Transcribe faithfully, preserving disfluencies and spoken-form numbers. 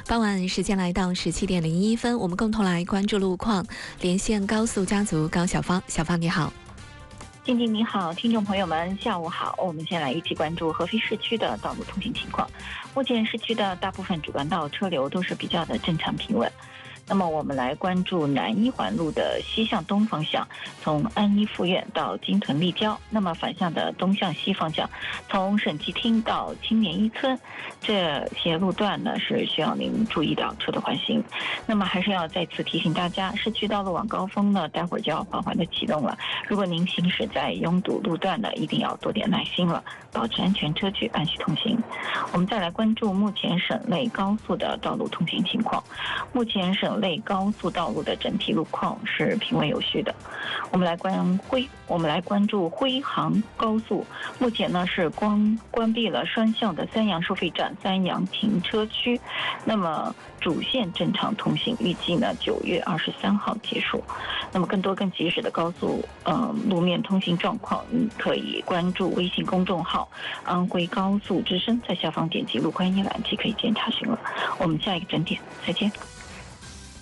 傍晚时间来到十七点零一分，我们共同来关注路况。连线高速家族高小芳，小芳你好。 静静你好，听众朋友们下午好。我们先来一起关注合肥市区的道路通行情况。目前市区的大部分主干道车流都是比较的正常平稳。那么我们来关注南一环路的西向东方向，从安一附院到金屯立交，那么反向的东向西方向，从审计厅到青年一村，这些路段呢是需要您注意到车的缓行。那么还是要再次提醒大家，市区道路晚高峰呢，待会儿就要缓缓的启动了。如果您行驶在拥堵路段呢，一定要多点耐心了，保持安全车距，按需通行。我们再来关注目前省内高速的道路通行情况。目前省内高速道路的整体路况是平稳有序的。我们来关徽，我们来关注徽杭高速，目前呢是关关闭了双向的三阳收费站、三阳停车区，那么主线正常通行，预计呢九月二十三号结束。那么更多更及时的高速呃路面通行状况，你可以关注微信公众号“安徽高速之声”，在下方点击路况一览即可以见查询了。我们下一个整点再见。